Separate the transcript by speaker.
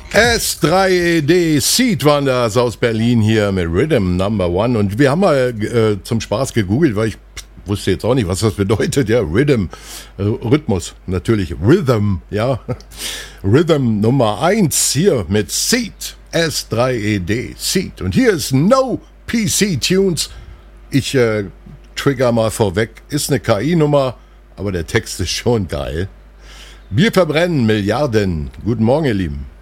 Speaker 1: S3ED Seed waren das aus Berlin hier mit Rhythm Number One. Und wir haben mal zum Spaß gegoogelt, weil ich wusste jetzt auch nicht, was das bedeutet. Ja, Rhythm, Rhythmus, natürlich Rhythm, ja. Rhythm Nummer 1 hier mit Seed, S3ED Seed. Und hier ist No PC Tunes. Ich trigger mal vorweg, ist eine KI-Nummer, aber der Text ist schon geil. Wir verbrennen Milliarden. Guten Morgen, ihr Lieben.